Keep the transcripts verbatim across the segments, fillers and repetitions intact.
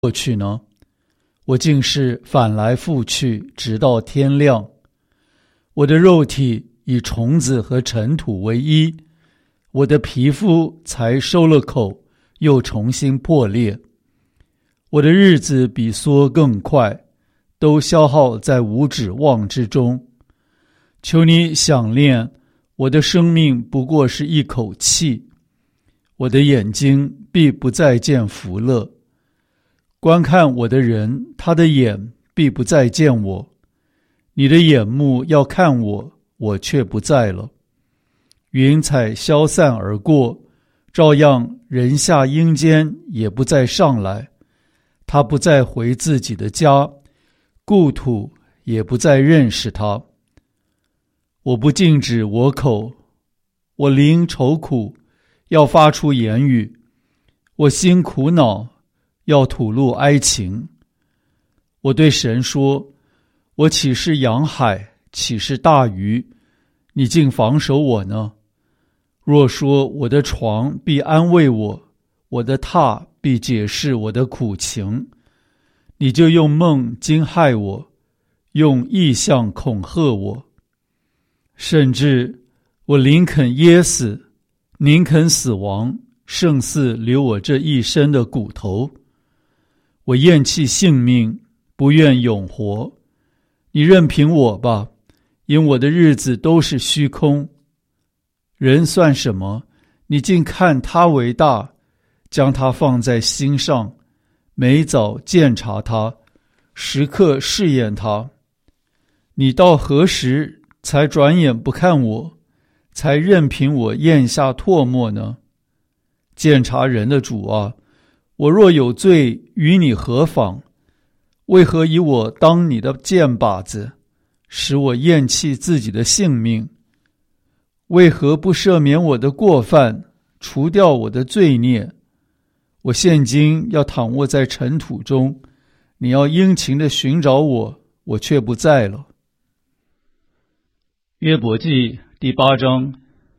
过去呢？我竟是反来覆去，直到天亮。我的肉体以虫子和尘土为衣，我的皮肤才收了口，又重新破裂。我的日子比梭更快，都消耗在无指望之中。求你想念，我的生命不过是一口气，我的眼睛必不再见福乐。观看我的人，他的眼必不再见我。你的眼目要看我，我却不在了。云彩消散而过，照样人下阴间也不再上来。他不再回自己的家，故土也不再认识他。我不禁止我口，我灵愁苦，要发出言语。我心苦恼，要吐露哀情。我对神说，我岂是洋海，岂是大鱼，你竟防守我呢？若说我的床必安慰我，我的榻必解释我的苦情，你就用梦惊骇我，用异象恐吓我。甚至我宁肯噎死，宁肯死亡，胜似留我这一身的骨头。我厌弃性命，不愿永活。你任凭我吧，因我的日子都是虚空。人算什么？你竟看他为大，将他放在心上，每早鉴察他，时刻试验他。你到何时才转眼不看我，才任凭我咽下唾沫呢？鉴察人的主啊，我若有罪，与你何妨？为何以我当你的箭靶子，使我厌弃自己的性命？为何不赦免我的过犯，除掉我的罪孽？我现今要躺卧在尘土中，你要殷勤地寻找我，我却不在了。 约伯记第八章。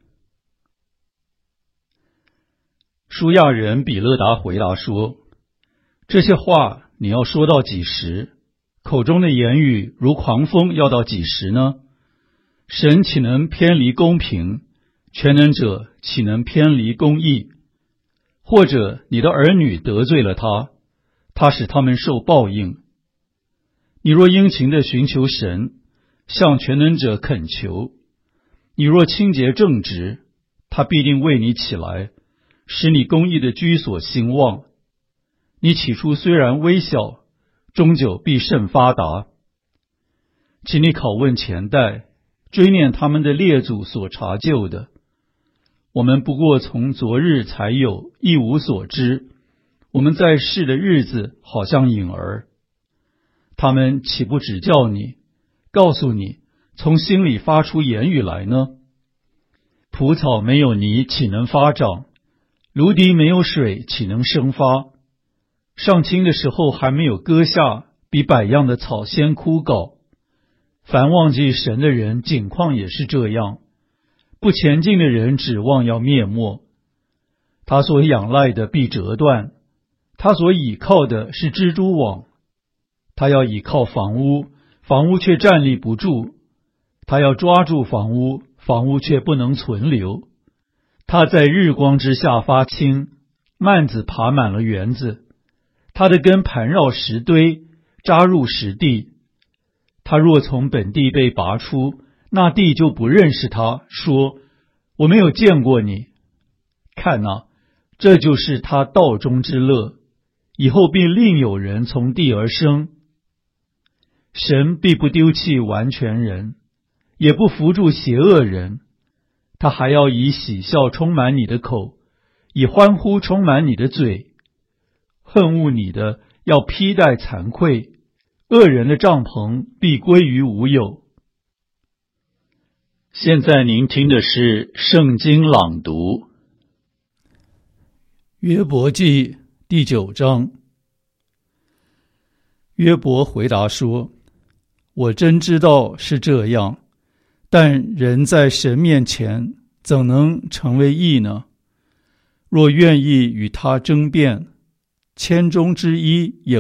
舒亚人比勒达回答说，这些话你要说到几时？口中的言语如狂风，要到几时呢？神岂能偏离公平？全能者岂能偏离公义？或者你的儿女得罪了他，他使他们受报应。你若殷勤地寻求神，向全能者恳求，你若清洁正直，他必定为你起来，使你公义的居所兴旺。你起初虽然微小，终究必甚发达。请你拷问前代，追念他们的列祖所查究的。我们不过从昨日才有，一无所知。我们在世的日子好像影儿。他们岂不指教你，告诉你，从心里发出言语来呢？蒲草没有泥，岂能发长？芦荻没有水，岂能生发？上青的时候还没有割下，比百样的草先枯槁。凡忘记神的人，景况也是这样。不前进的人指望要灭没，他所仰赖的必折断，他所倚靠的是蜘蛛网。他要倚靠房屋，房屋却站立不住；他要抓住房屋，房屋却不能存留。他在日光之下发青，蔓子爬满了园子。他的根盘绕石堆，扎入石地。他若从本地被拔出，那地就不认识他，说，我没有见过你。看哪，这就是他道中之乐，以后必另有人从地而生。神必不丢弃完全人，也不扶助邪恶人。他还要以喜笑充满你的口，以欢呼充满你的嘴。恨恶你的要披戴惭愧，恶人的帐篷必归于无有。现在您听的是圣经朗读。 约伯记第九章。约伯回答说，我真知道是这样，但人在神面前怎能成为义呢？若愿意与他争辩， 千中之一也